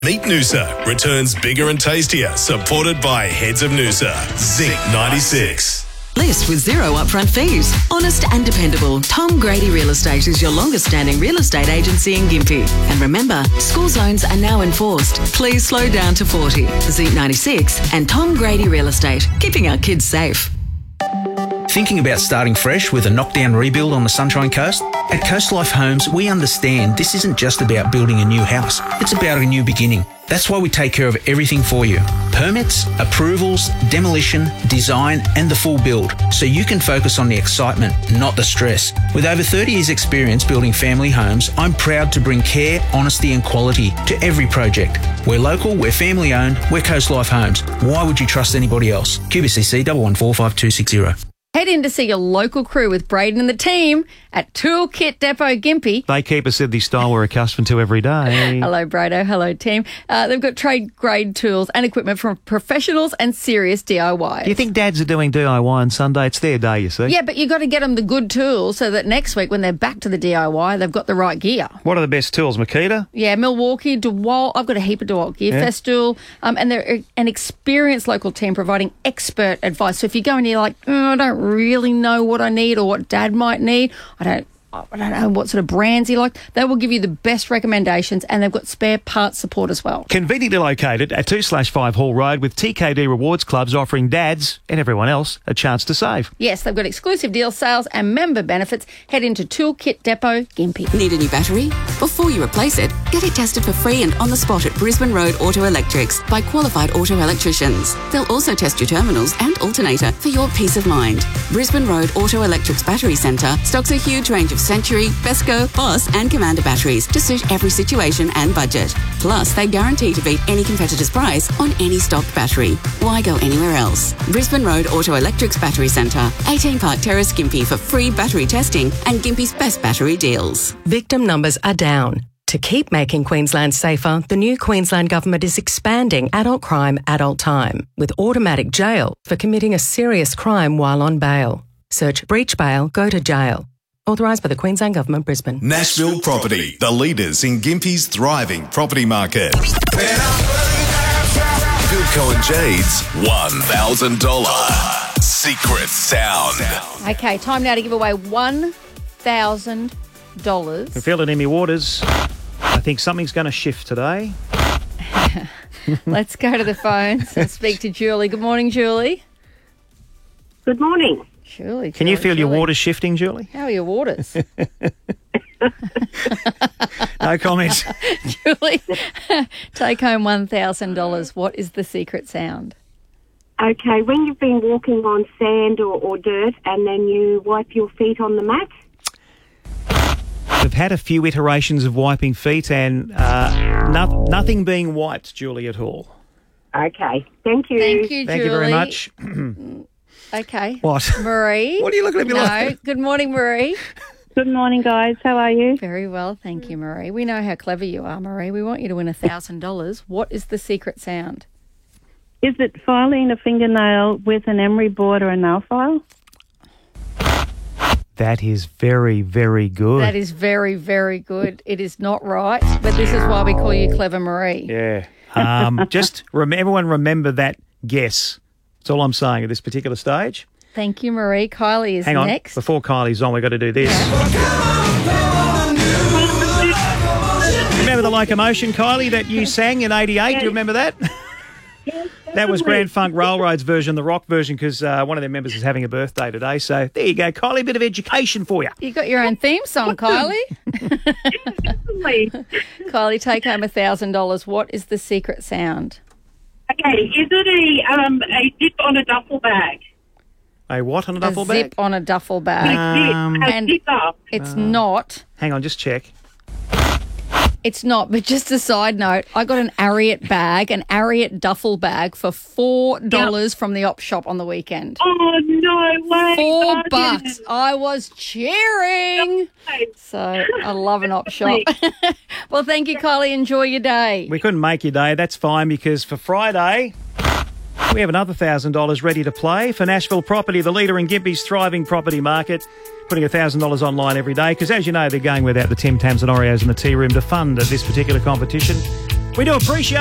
Meet Noosa returns bigger and tastier, supported by Heads of Noosa. Zinc 96. List with zero upfront fees. Honest and dependable. Tom Grady Real Estate is your longest standing real estate agency in Gympie. And remember, school zones are now enforced. Please slow down to 40. Zinc 96 and Tom Grady Real Estate, keeping our kids safe. Thinking about starting fresh with a knockdown rebuild on the Sunshine Coast? At Coast Life Homes, we understand this isn't just about building a new house. It's about a new beginning. That's why we take care of everything for you. Permits, approvals, demolition, design and the full build. So you can focus on the excitement, not the stress. With over 30 years experience building family homes, I'm proud to bring care, honesty and quality to every project. We're local, we're family owned, we're Coast Life Homes. Why would you trust anybody else? QBCC 1145260. Head in to see your local crew with Braden and the team at Toolkit Depot Gympie. They keep a Sydney style we're accustomed to every day. Hello, Brado. Hello, team. They've got trade-grade tools and equipment from professionals and serious DIY. Do you think dads are doing DIY on Sunday? It's their day, you see. Yeah, but you've got to get them the good tools so that next week when they're back to the DIY, they've got the right gear. What are the best tools, Makita? Yeah, Milwaukee, DeWalt. I've got a heap of DeWalt gear. Yeah. Festool. And they're an experienced local team providing expert advice. So if you go and you're like, I don't really know what I need or what Dad might need, I don't know what sort of brands he likes, they will give you the best recommendations and they've got spare parts support as well. Conveniently located at 2/5 Hall Road with TKD Rewards Clubs offering dads and everyone else a chance to save. Yes, they've got exclusive deal sales and member benefits. Head into Toolkit Depot Gympie. Need a new battery? Before you replace it, get it tested for free and on the spot at Brisbane Road Auto Electrics by qualified auto electricians. They'll also test your terminals and alternator for your peace of mind. Brisbane Road Auto Electrics Battery Centre stocks a huge range of Century, Besco, Boss and Commander batteries to suit every situation and budget. Plus, they guarantee to beat any competitor's price on any stocked battery. Why go anywhere else? Brisbane Road Auto Electrics Battery Centre, 18 Park Terrace, Gympie for free battery testing and Gympie's best battery deals. Victim numbers are down. To keep making Queensland safer, the new Queensland Government is expanding adult crime, adult time, with automatic jail for committing a serious crime while on bail. Search breach bail, go to jail. Authorised by the Queensland Government, Brisbane. Nashville Property, the leaders in Gympie's thriving property market. Philco and Jade's $1,000 secret sound. Okay, time now to give away $1,000. I feel it in my waters. I think something's going to shift today. Let's go to the phones and speak to Julie. Good morning, Julie. Good morning. Julie. Can you feel your waters shifting, Julie? How are your waters? No comments. Julie, take home $1,000. What is the secret sound? Okay, when you've been walking on sand or dirt and then you wipe your feet on the mat. We've had a few iterations of wiping feet and nothing being wiped, Julie, at all. Okay, thank you. Thank you, Julie. Thank you very much. Okay. What? Marie. What are you looking at me like? Good morning, Marie. Good morning, guys. How are you? Very well, thank you, Marie. We know how clever you are, Marie. We want you to win $1,000. What is the secret sound? Is it filing a fingernail with an emery board or a nail file? That is very, very good. That is very, very good. It is not right, but this is why we call you Clever Marie. Yeah. Just everyone remember that guess. That's all I'm saying at this particular stage. Thank you, Marie. Kylie is Hang on. next. Before Kylie's on, we've got to do this. Remember the Locomotion, Kylie, that you sang in 88? Do you remember that? That was Grand Funk Railroad's version, the rock version, because one of their members is having a birthday today. So there you go, Kylie, a bit of education for you. You got your own theme song, Kylie. Kylie, take home $1,000. What is the secret sound? Okay, is it a zip on a duffel bag? A what on a duffel bag? A zip on a duffel bag. A zipper. It's not. Hang on, just check. It's not, but just a side note, I got an Ariat bag, an Ariat duffel bag for $4 from the op shop on the weekend. Oh, no way. $4. I was cheering. So I love an op shop. Well, thank you, Kylie. Enjoy your day. We couldn't make your day. That's fine, because for Friday, we have another $1,000 ready to play for Nashville Property, the leader in Gympie's thriving property market. Putting $1,000 online every day because, as you know, they're going without the Tim Tams and Oreos in the tea room to fund this particular competition. We do appreciate